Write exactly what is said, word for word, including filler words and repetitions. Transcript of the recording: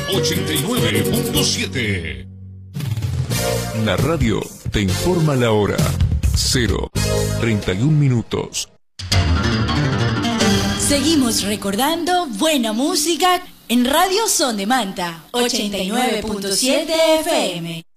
ochenta y nueve punto siete. La radio te informa la hora. Cero, treinta y un minutos. Seguimos recordando buena música en Radio Son de Manta, ochenta y nueve punto siete F M.